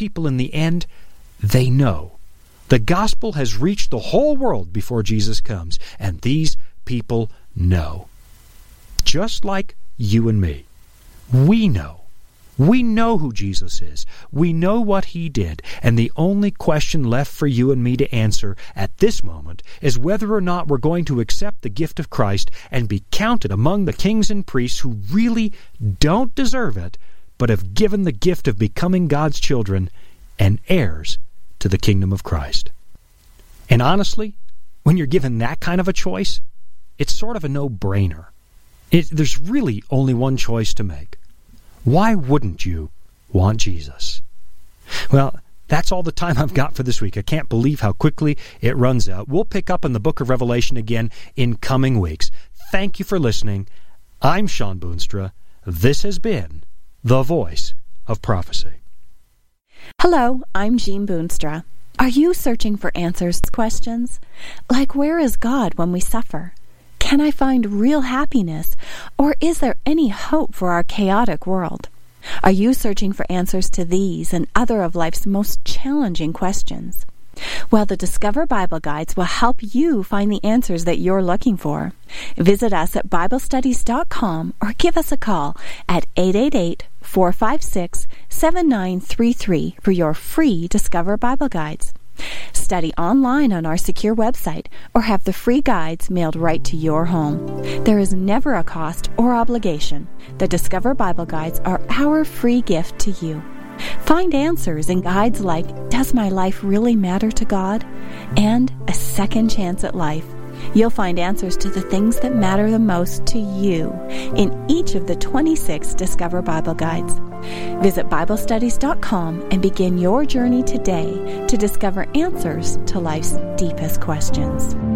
people in the end, they know. The gospel has reached the whole world before Jesus comes, and these people know. Just like you and me. We know. We know who Jesus is. We know what He did, and the only question left for you and me to answer at this moment is whether or not we're going to accept the gift of Christ and be counted among the kings and priests who really don't deserve it, but have given the gift of becoming God's children and heirs to the kingdom of Christ. And honestly, when you're given that kind of a choice, it's sort of a no-brainer. There's really only one choice to make. Why wouldn't you want Jesus? Well, that's all the time I've got for this week. I can't believe how quickly it runs out. We'll pick up in the book of Revelation again in coming weeks. Thank you for listening. I'm Sean Boonstra. This has been The Voice of Prophecy. Hello, I'm Jean Boonstra. Are you searching for answers to questions? Like, where is God when we suffer? Can I find real happiness? Or is there any hope for our chaotic world? Are you searching for answers to these and other of life's most challenging questions? Well, the Discover Bible Guides will help you find the answers that you're looking for. Visit us at BibleStudies.com or give us a call at 888-456-7933 for your free Discover Bible Guides. Study online on our secure website or have the free guides mailed right to your home. There is never a cost or obligation. The Discover Bible Guides are our free gift to you. Find answers in guides like Does My Life Really Matter to God? And A Second Chance at Life. You'll find answers to the things that matter the most to you in each of the 26 Discover Bible Guides. Visit BibleStudies.com and begin your journey today to discover answers to life's deepest questions.